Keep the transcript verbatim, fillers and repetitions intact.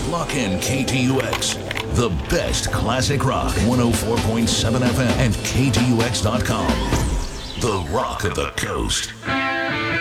Lock in K T U X, the best classic rock, one oh four point seven F M and K T U X dot com. The Rock of the Coast.